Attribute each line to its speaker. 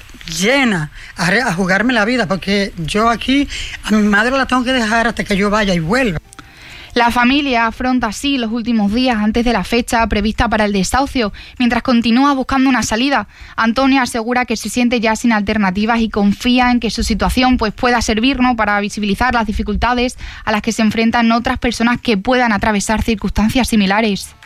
Speaker 1: llena a jugarme la vida, porque yo aquí a mi madre la tengo que dejar hasta que yo vaya y vuelva.
Speaker 2: La familia afronta así los últimos días antes de la fecha prevista para el desahucio, mientras continúa buscando una salida. Antonio asegura que se siente ya sin alternativas y confía en que su situación pueda servir, ¿no?, para visibilizar las dificultades a las que se enfrentan otras personas que puedan atravesar circunstancias similares.